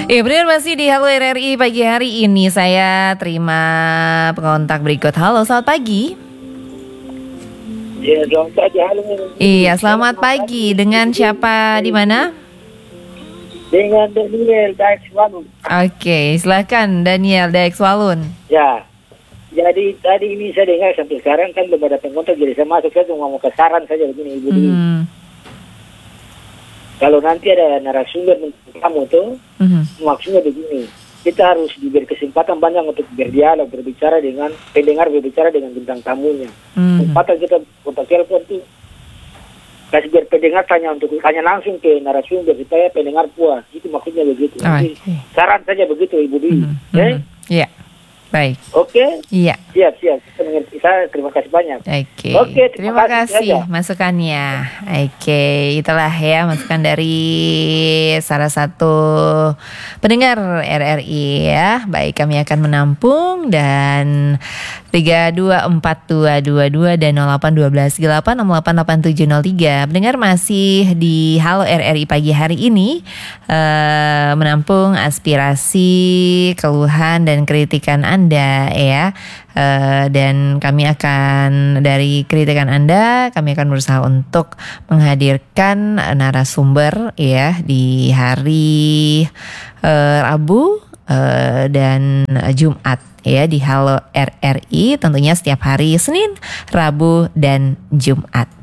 Iya benar, masih di Halo RRI pagi hari ini. Saya terima pengontak berikut. Halo, selamat pagi. Ya, selamat pagi. Halo. Iya, selamat pagi. Dengan siapa di mana? Dengan Daniel Dax Walun. Oke, silakan Daniel Dax Walun. Ya, jadi tadi ini saya dengar sampai sekarang kan belum ada pengontak, jadi saya masuk, saya cuma mau ke saran saja begini Ibu Dwi. Kalau nanti ada narasumber untuk kamu tuh, maksudnya begini, kita harus diberi kesempatan banyak untuk berdialog, berbicara dengan pendengar, berbicara dengan bintang tamunya. Kesempatan kita kontak telepon tuh, kasih biar pendengar tanya langsung ke narasumber supaya pendengar puas. Itu maksudnya begitu. Jadi, saran saja begitu Ibu Dwi. Iya. Baik. Oke? Iya. Siap. Saya mengerti. Saya terima kasih banyak. Oke, terima kasih masukannya. Oke, itulah ya masukan dari salah satu pendengar RRI ya. Baik, kami akan menampung dan 324222 dan 081238688703. Pendengar masih di Halo RRI pagi hari ini menampung aspirasi, keluhan dan kritikan Anda ya. Dan kami akan dari kritikan Anda, kami akan berusaha untuk menghadirkan narasumber ya di hari Rabu dan Jumat ya di Halo RRI, tentunya setiap hari Senin, Rabu dan Jumat.